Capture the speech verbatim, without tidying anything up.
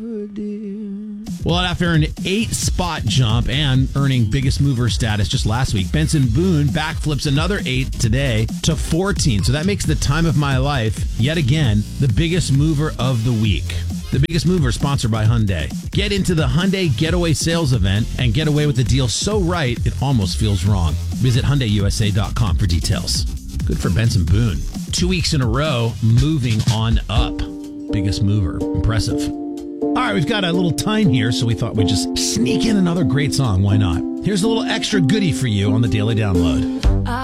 Well, after an eight-spot jump and earning biggest mover status just last week, Benson Boone backflips another eight today to fourteen. So that makes the time of my life, yet again, the biggest mover of the week. The Biggest Mover, sponsored by Hyundai. Get into the Hyundai Getaway Sales Event and get away with the deal so right, it almost feels wrong. Visit Hyundai U S A dot com for details. Good for Benson Boone. Two weeks in a row, moving on up. Biggest Mover. Impressive. All right, we've got a little time here, so we thought we'd just sneak in another great song. Why not? Here's a little extra goodie for you on the Daily Download.